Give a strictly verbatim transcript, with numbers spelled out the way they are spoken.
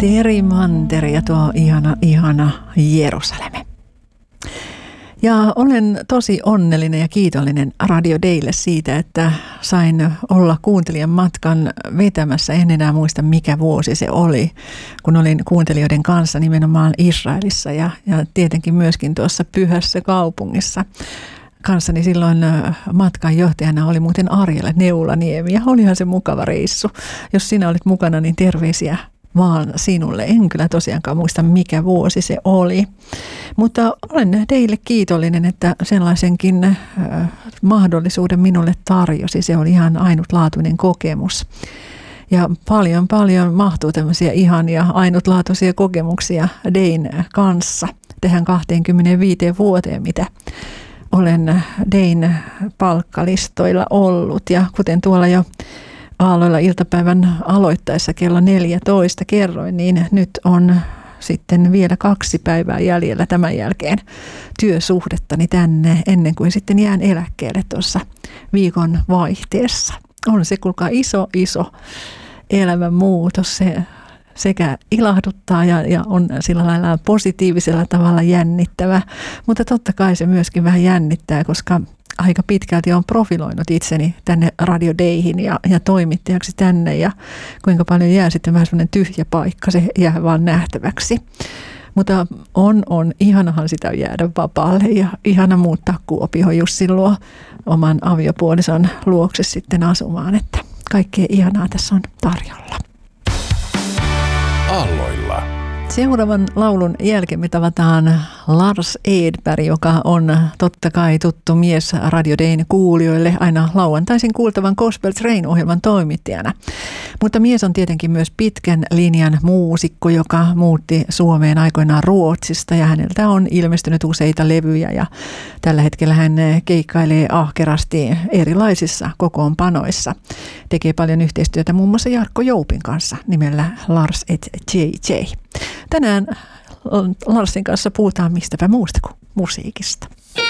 Teri Manter ja tuo ihana, ihana Jerusalemme. Ja olen tosi onnellinen ja kiitollinen Radio Daylle siitä, että sain olla kuuntelijan matkan vetämässä. En enää muista, mikä vuosi se oli, kun olin kuuntelijoiden kanssa nimenomaan Israelissa ja, ja tietenkin myöskin tuossa pyhässä kaupungissa. Kanssani silloin matkanjohtajana oli muuten Arjela Neulaniemi ja olihan se mukava reissu. Jos sinä olit mukana, niin terveisiä vaan sinulle. En kyllä tosiaankaan muista, mikä vuosi se oli. Mutta olen teille kiitollinen, että sellaisenkin äh, mahdollisuuden minulle tarjosi. Se oli ihan ainutlaatuinen kokemus. Ja paljon, paljon mahtuu tämmöisiä ihania ainutlaatuisia kokemuksia Dayn kanssa tähän kaksikymmentäviisi vuoteen, mitä olen Dayn palkkalistoilla ollut. Ja kuten tuolla jo Aalloilla iltapäivän aloittaessa kello neljätoista kerroin, niin nyt on sitten vielä kaksi päivää jäljellä tämän jälkeen työsuhdettani tänne ennen kuin sitten jään eläkkeelle tuossa viikon vaihteessa. On se kuulkaa iso, iso elämän muutos. Se sekä ilahduttaa ja, ja on sillä lailla positiivisella tavalla jännittävä, mutta totta kai se myöskin vähän jännittää, koska aika pitkälti olen profiloinut itseni tänne Radio Dayhin ja, ja toimittajaksi tänne ja kuinka paljon jää sitten vähän semmoinen tyhjä paikka, se jää vaan nähtäväksi. Mutta on, on, ihanahan sitä jäädä vapaalle ja ihana muuttaa Kuopioon Jussin luo oman aviopuolison luokse sitten asumaan, että kaikkea ihanaa tässä on tarjolla. Aalloilla. Seuraavan laulun jälkeen me tavataan Lars Edberg, joka on totta kai tuttu mies Radio Dayn kuulijoille aina lauantaisin kuultavan Gospel Train-ohjelman toimittajana. Mutta mies on tietenkin myös pitkän linjan muusikko, joka muutti Suomeen aikoinaan Ruotsista ja häneltä on ilmestynyt useita levyjä ja tällä hetkellä hän keikkailee ahkerasti erilaisissa kokoonpanoissa. Tekee paljon yhteistyötä muun muassa Jarkko Joupin kanssa nimellä Lars et J J. Tänään Larsin kanssa puhutaan mistäpä muusta kuin musiikista.